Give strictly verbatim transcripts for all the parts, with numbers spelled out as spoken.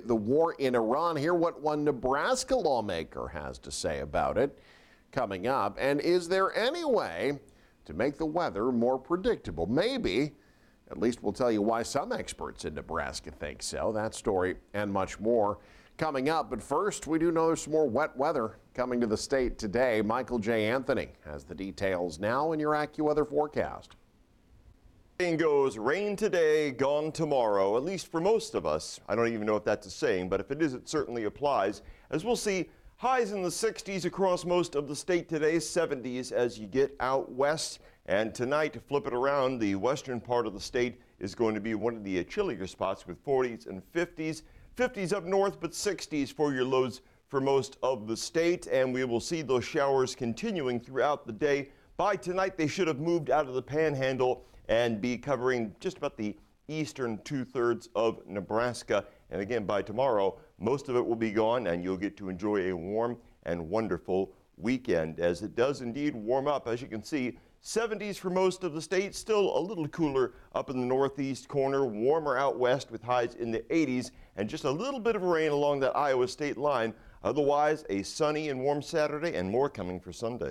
the war in Iran. Hear what one Nebraska lawmaker has to say about it coming up. And is there any way to make the weather more predictable? Maybe. At least we'll tell you why some experts in Nebraska think so. That story and much more coming up. But first, we do know there's some more wet weather coming to the state today. Michael J. Anthony has the details now in your AccuWeather forecast. Saying goes, rain today, gone tomorrow, at least for most of us. I don't even know if that's a saying, but if it is, it certainly applies. As we'll see, highs in the sixties across most of the state today, seventies as you get out west. And tonight, to flip it around, the western part of the state is going to be one of the chillier spots with forties and fifties. fifties up north, but sixties for your lows for most of the state. And we will see those showers continuing throughout the day. By tonight, they should have moved out of the panhandle and be covering just about the eastern two-thirds of Nebraska. And again, by tomorrow, most of it will be gone, and you'll get to enjoy a warm and wonderful weekend, as it does indeed warm up. As you can see, seventies for most of the state, still a little cooler up in the northeast corner, warmer out west with highs in the eighties, and just a little bit of rain along that Iowa state line. Otherwise, a sunny and warm Saturday, and more coming for Sunday.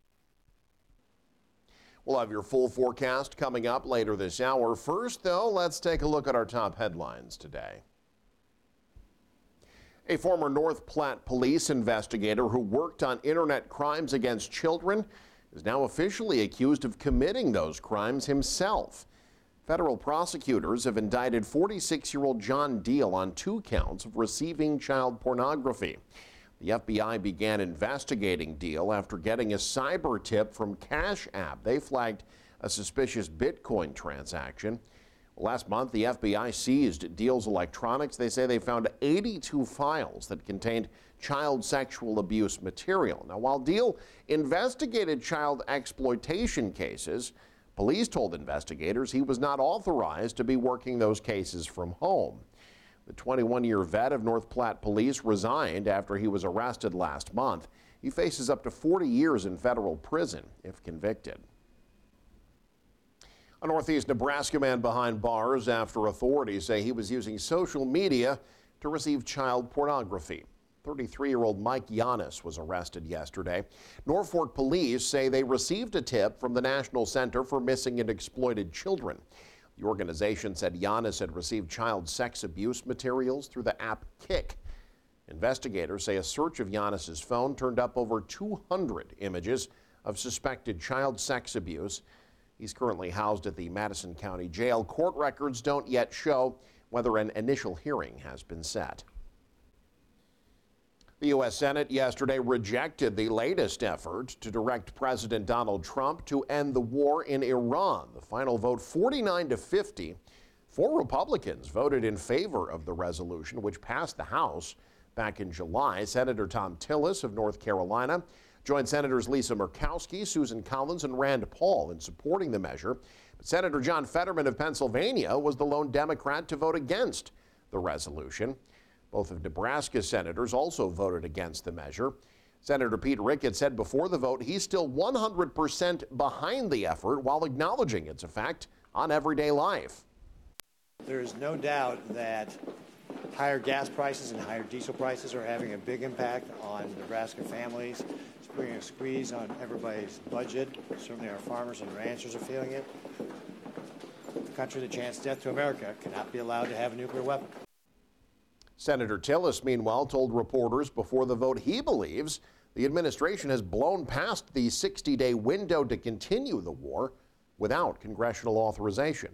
We'll have your full forecast coming up later this hour. First, though, let's take a look at our top headlines today. A former North Platte police investigator who worked on internet crimes against children is now officially accused of committing those crimes himself. Federal prosecutors have indicted forty-six-year-old John Deal on two counts of receiving child pornography. The F B I began investigating Deal after getting a cyber tip from Cash App. They flagged a suspicious Bitcoin transaction. Last month, the F B I seized Deal's electronics. They say they found eighty-two files that contained child sexual abuse material. Now, while Deal investigated child exploitation cases, police told investigators he was not authorized to be working those cases from home. The twenty-one-year vet of North Platte Police resigned after he was arrested last month. He faces up to forty years in federal prison if convicted. A Northeast Nebraska man behind bars after authorities say he was using social media to receive child pornography. thirty-three-year-old Mike Yanis was arrested yesterday. Norfolk police say they received a tip from the National Center for Missing and Exploited Children. The organization said Yanis had received child sex abuse materials through the app Kik. Investigators say a search of Yanis's phone turned up over two hundred images of suspected child sex abuse. He's currently housed at the Madison County Jail. Court records don't yet show whether an initial hearing has been set. The U S Senate yesterday rejected the latest effort to direct President Donald Trump to end the war in Iran. The final vote, forty-nine to fifty. Four Republicans voted in favor of the resolution, which passed the House back in July. Senator Thom Tillis of North Carolina joined Senators Lisa Murkowski, Susan Collins, and Rand Paul in supporting the measure. But Senator John Fetterman of Pennsylvania was the lone Democrat to vote against the resolution. Both of Nebraska's senators also voted against the measure. Senator Pete Ricketts said before the vote he's still one hundred percent behind the effort while acknowledging its effect on everyday life. There is no doubt that higher gas prices and higher diesel prices are having a big impact on Nebraska families. It's putting a squeeze on everybody's budget. Certainly our farmers and ranchers are feeling it. The country that chants death to America cannot be allowed to have a nuclear weapon. Senator Tillis, meanwhile, told reporters before the vote he believes the administration has blown past the sixty-day window to continue the war without congressional authorization.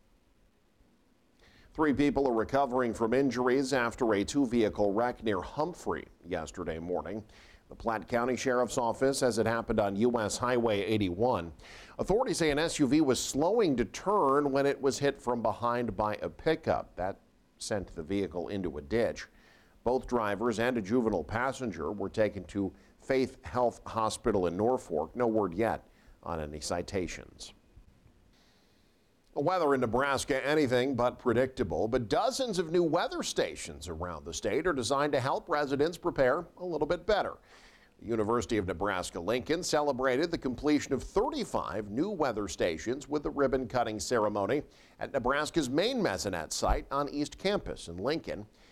Three people are recovering from injuries after a two-vehicle wreck near Humphrey yesterday morning. The Platte County Sheriff's Office says it happened on U S Highway eighty-one. Authorities say an S U V was slowing to turn when it was hit from behind by a pickup. That sent the vehicle into a ditch. Both drivers and a juvenile passenger were taken to Faith Health Hospital in Norfolk. No word yet on any citations. Weather in Nebraska, anything but predictable, but dozens of new weather stations around the state are designed to help residents prepare a little bit better. The University of Nebraska-Lincoln celebrated the completion of thirty-five new weather stations with a ribbon-cutting ceremony at Nebraska's main mesonet site on East Campus in Lincoln.